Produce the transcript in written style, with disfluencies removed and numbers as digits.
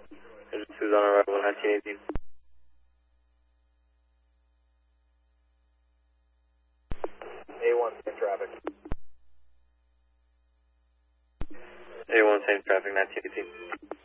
Engine 2 is on arrival, 1918. A1, same traffic. A1, same traffic, 1918.